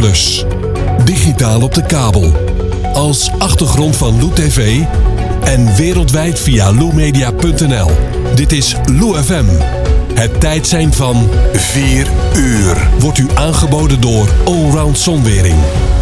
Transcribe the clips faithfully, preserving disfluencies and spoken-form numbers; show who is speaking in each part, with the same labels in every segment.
Speaker 1: Plus. Digitaal op de kabel. Als achtergrond van Lou T V. En wereldwijd via loumedia punt n l. Dit is Lou F M. Het tijdsein van vier uur. Wordt u aangeboden door Allround Zonwering.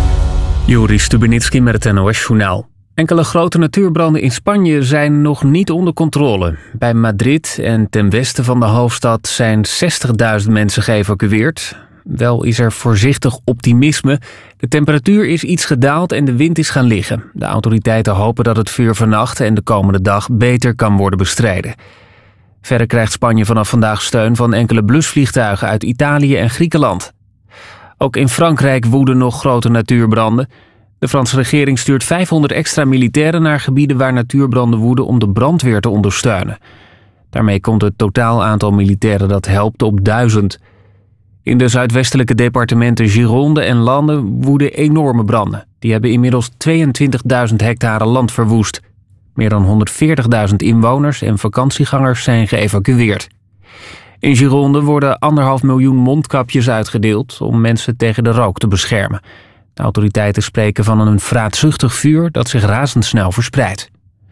Speaker 2: Joris Stubenitski met het N O S-journaal. Enkele grote natuurbranden in Spanje zijn nog niet onder controle. Bij Madrid en ten westen van de hoofdstad zijn zestigduizend mensen geëvacueerd. Wel is er voorzichtig optimisme. De temperatuur is iets gedaald en de wind is gaan liggen. De autoriteiten hopen dat het vuur vannacht en de komende dag beter kan worden bestreden. Verder krijgt Spanje vanaf vandaag steun van enkele blusvliegtuigen uit Italië en Griekenland. Ook in Frankrijk woeden nog grote natuurbranden. De Franse regering stuurt vijfhonderd extra militairen naar gebieden waar natuurbranden woeden om de brandweer te ondersteunen. Daarmee komt het totaal aantal militairen dat helpt op duizend. In de zuidwestelijke departementen Gironde en Landen woeden enorme branden. Die hebben inmiddels tweeëntwintigduizend hectare land verwoest. Meer dan honderdveertigduizend inwoners en vakantiegangers zijn geëvacueerd. In Gironde worden anderhalf miljoen mondkapjes uitgedeeld om mensen tegen de rook te beschermen. De autoriteiten spreken van een vraatzuchtig vuur dat zich razendsnel verspreidt.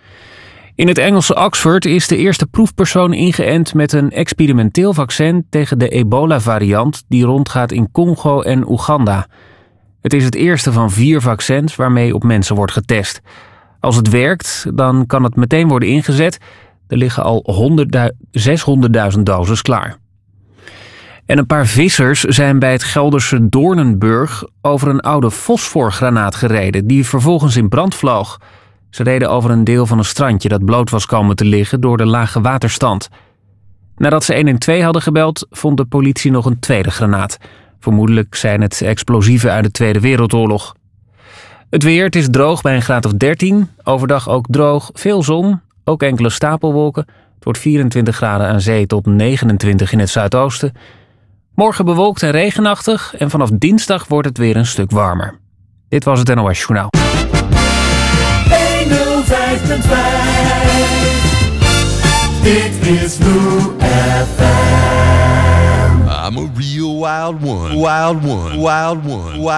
Speaker 2: In het Engelse Oxford is de eerste proefpersoon ingeënt met een experimenteel vaccin tegen de ebola-variant die rondgaat in Congo en Oeganda. Het is het eerste van vier vaccins waarmee op mensen wordt getest. Als het werkt, dan kan het meteen worden ingezet. Er liggen al zeshonderdduizend doses klaar. En een paar vissers zijn bij het Gelderse Doornenburg over een oude fosforgranaat gereden, die vervolgens in brand vloog. Ze reden over een deel van een strandje dat bloot was komen te liggen door de lage waterstand. Nadat ze honderdtwaalf hadden gebeld, vond de politie nog een tweede granaat. Vermoedelijk zijn het explosieven uit de Tweede Wereldoorlog. Het weer, het is droog bij een graad of dertien. Overdag ook droog, veel zon, ook enkele stapelwolken. Het wordt vierentwintig graden aan zee tot negenentwintig in het zuidoosten. Morgen bewolkt en regenachtig en vanaf dinsdag wordt het weer een stuk warmer. Dit was het N O S-journaal.
Speaker 3: honderdvijf komma vijf. Dit is Lou F M.
Speaker 4: I'm a real wild one. Wild one. Wild one. Wild